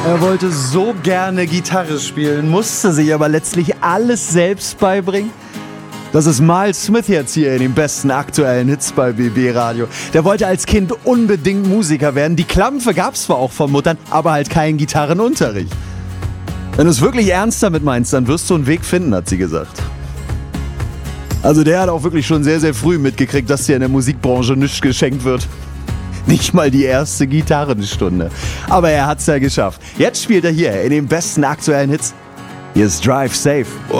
Er wollte so gerne Gitarre spielen, musste sich aber letztlich alles selbst beibringen. Das ist Miles Smith jetzt hier in den besten aktuellen Hits bei BB Radio. Der wollte als Kind unbedingt Musiker werden. Die Klampfe gab's zwar auch von Muttern, aber halt keinen Gitarrenunterricht. Wenn du es wirklich ernst damit meinst, dann wirst du einen Weg finden, hat sie gesagt. Also der hat auch wirklich schon sehr, sehr früh mitgekriegt, dass dir in der Musikbranche nichts geschenkt wird. Nicht mal die erste Gitarrenstunde. Aber er hat's ja geschafft. Jetzt spielt er hier in den besten aktuellen Hits. Hier ist Drive Safe.